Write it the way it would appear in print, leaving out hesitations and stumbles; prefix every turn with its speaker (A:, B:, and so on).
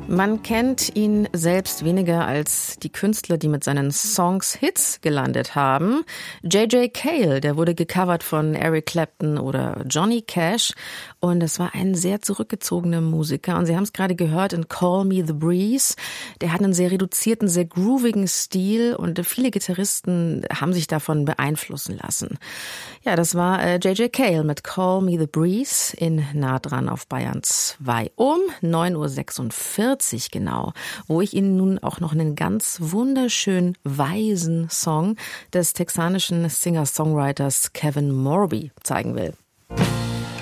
A: Man kennt ihn selbst weniger als die Künstler, die mit seinen Songs Hits gelandet haben. J.J. Cale, der wurde gecovert von Eric Clapton oder Johnny Cash. Und es war ein sehr zurückgezogener Musiker. Und Sie haben es gerade gehört in Call Me the Breeze. Der hat einen sehr reduzierten, sehr groovigen Stil. Und viele Gitarristen haben sich davon beeinflussen lassen. Ja, das war J.J. Cale mit Call Me the Breeze in Nah dran auf Bayern 2 um 9.46 Uhr genau, wo ich Ihnen nun auch noch einen ganz wunderschönen, weisen Song des texanischen Singer-Songwriters Kevin Morby zeigen will.